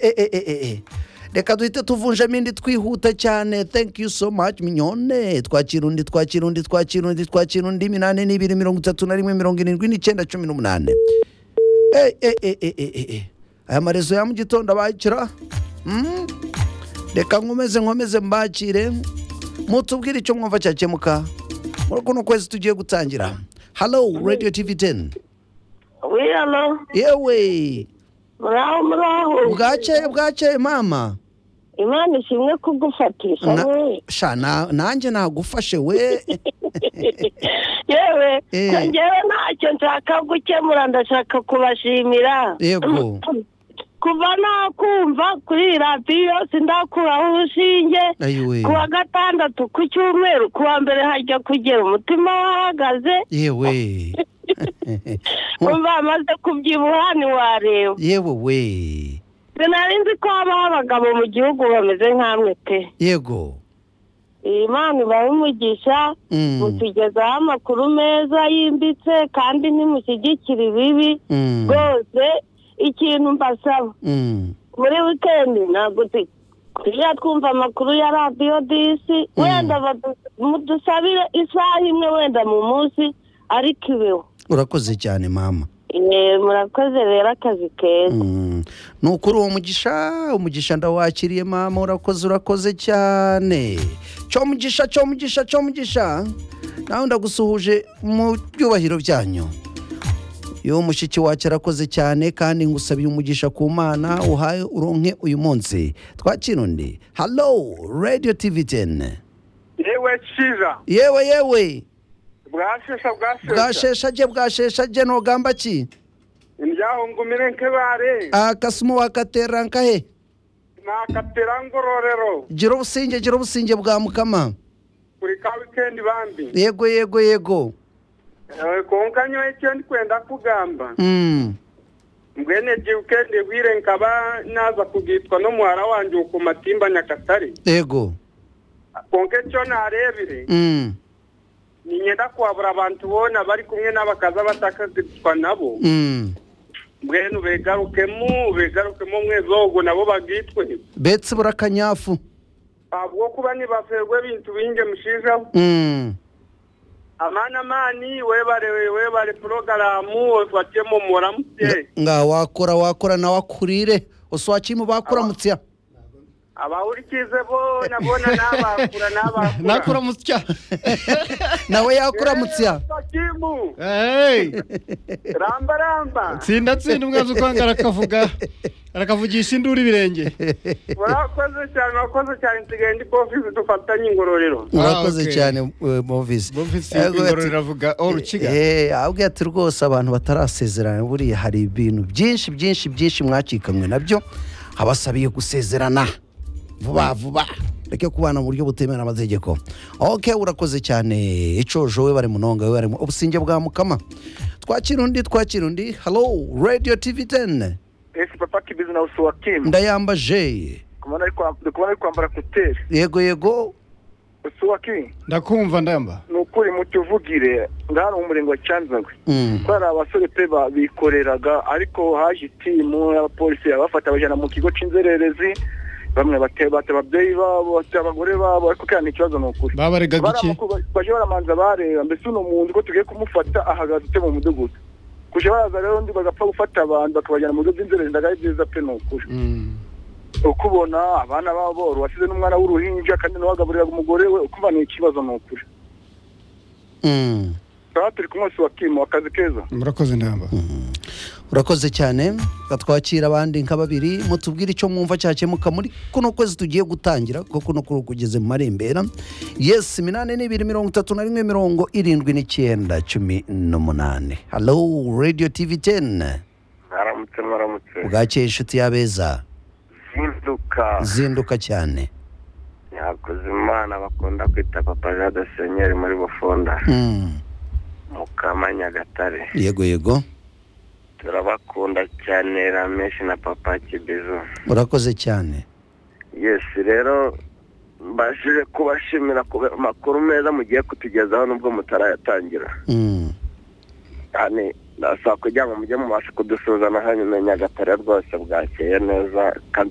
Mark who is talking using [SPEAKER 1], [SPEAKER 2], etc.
[SPEAKER 1] reka duhite tuvunjamo indi twihuta cyane. Thank you so much minyone. Twakira undi 8221 aya marezo ya mu gitondo abakira reka nkomeze mbakire mutubwire icyo mwumva cyakemuka muri kuno kwezi tugiye gutangira. Hello Radio TV 10.
[SPEAKER 2] Oui, hello.
[SPEAKER 1] Yewe
[SPEAKER 2] Muraho.
[SPEAKER 1] bwacye mama.
[SPEAKER 2] Imana ishimwe kugufatisha we.
[SPEAKER 1] Shana nanjye nagufashe we.
[SPEAKER 2] Yewe njyewe ntacyo nshaka gukemura, ndashaka kubashimira.
[SPEAKER 1] Yego.
[SPEAKER 2] Kuva nakumva kuri radiyo sindakuraho urushinge. Kuwa gatandatu ku cyumweru, kuwa mbere hajya kugera umutima wahagaze.
[SPEAKER 1] Yewe.
[SPEAKER 2] Umva amaze kubyibuha ntiwareba.
[SPEAKER 1] Yewe we.
[SPEAKER 2] Sinari nzi ko haba abagabo mu gihugu bameze nk'amwe pe.
[SPEAKER 1] Yego.
[SPEAKER 2] Imana ibahe umugisha, mutugezaho amakuru meza yimbitse kandi ntimushyigikire ibibi rwose. Ikintu mbasaba muri wikendi ntabwo tujya twumva amakuru ya radiyo disi, wenda mudusabire isaha imwe wenda mu munsi ariko ibeho.
[SPEAKER 1] Urakoze cyane mama.
[SPEAKER 2] Murakoze rero, akazi keza.
[SPEAKER 1] Nukuri uwo umugisha ndawakiriye mama. Urakoze cyane. Cyo mugisha nawe ndagusuhuje mu byubahiro byanyu. Yo mushiki wacu arakoze cyane kandi ngusabiye umugisha ku Mana uhaye uronke uyu munsi. Twakira undi. Hello Radio TV 10.
[SPEAKER 3] Yewe Shiza.
[SPEAKER 1] Yewe bwashesha je no gamba ki
[SPEAKER 3] Indyaho ngumire nkebare
[SPEAKER 1] akasumo wakatera nkahe
[SPEAKER 3] nakatera ngororero
[SPEAKER 1] jiro businge bwa mukama
[SPEAKER 3] kuri ka weekend bambi.
[SPEAKER 1] Yego
[SPEAKER 3] konkanyo icyo ndikwenda kugamba mbwene je weekend bwire nkaba naza kugitwa no muhara wanje uko Matimba Nyakatare.
[SPEAKER 1] Yego
[SPEAKER 3] konke cyo narebire ninyenda kwabura abantu bona bari kumwe n'abakaza batakagitwa nabo. Mbwene begarukemo mwezogo nabo bagitwe
[SPEAKER 1] betse burakanyafu
[SPEAKER 3] abwo kuba ni baferwe bintu binge mushijaho. Amana mani webare programu oswatemo moramutse
[SPEAKER 1] nga wakora na wakurire oswakimu bakuramutse
[SPEAKER 3] abawurikize bo nabona nabakura
[SPEAKER 1] nakuramutse nawe yakuramutse
[SPEAKER 3] Sakimu ramba
[SPEAKER 4] tsinda umwanzu kwangara arakavugisha induru ibirenge.
[SPEAKER 3] Urakoze cyane nsigende ko office dufatanye ingororero.
[SPEAKER 1] Urakoze cyane Movisi.
[SPEAKER 4] Ingororero avuga urukiga.
[SPEAKER 1] Ahubwo ati rwose abantu batarasezerana buriya hari ibintu byinshi mwacikamwe nabyo abasabiye gusezerana vuba reke kubana mu buryo butemera amategeko. Okay, urakoze cyane icojo we bari munonga we bari mu obusinge bwa mukama. Twakira undi. Hello Radio TV 10.
[SPEAKER 3] Papa kibizi na usuwakimu
[SPEAKER 1] ndayambaje
[SPEAKER 3] kumana ari kwambara kuteri.
[SPEAKER 1] Yego
[SPEAKER 3] usuwakimu
[SPEAKER 4] ndakumva ndamba
[SPEAKER 3] nukuri mutuvugire ngara umurengo wa Cyanzagwe kwara abasore pe bikoreraga ariko haje timu y'abapolisi abafata abajana mu kigo c'inzererezi bamwe ababyeyi babo abagore babo ariko kandi ikibazo nukuri
[SPEAKER 4] babarega giki
[SPEAKER 3] baje baramanza bareba mbese uno muntu ko tugiye kumufata ahagaze mu mudugudu kuje baraza rero ndi bagapfa gufata abantu bakabajyana mu bigo by'inzererezi ndagaye byiza pe nukuri. Ukubona abana babo wasize n'umwana w'uruhinja kandi n'abagaburira umugore we ukubana ikibazo nukuri. Turi ku munsi wa Kimu akazi keza.
[SPEAKER 4] Murakoze ndamba.
[SPEAKER 1] Urakoze cyane. Gatwakira abandi nka babiri mutubwire icyo mwumva cyakemuka muri kuno kwezi tugiye gutangira kuko kuno kugeze mu marembera. Yes 8221 Hello Radio TV 10.
[SPEAKER 3] Maramutse.
[SPEAKER 1] Bwakeye inshuti yabeza. Zinduka cyane.
[SPEAKER 3] Yakoze Imana bakunda kwita Papa Jade Senyeri muri Bufonda. Mukamanya Gatare.
[SPEAKER 1] Yego.
[SPEAKER 3] Turabakunda cyane Rameshi na Papa Kibizo.
[SPEAKER 1] Urakoze cyane.
[SPEAKER 3] Yes rero mbashije kubashimira makuru meza mugiye kutugezaho nubwo mutarayatangira. Ane ndasaba kugira ngo mujye mubashe kudusuzana hanyuma Nyagatare rwose bwakeye neza kandi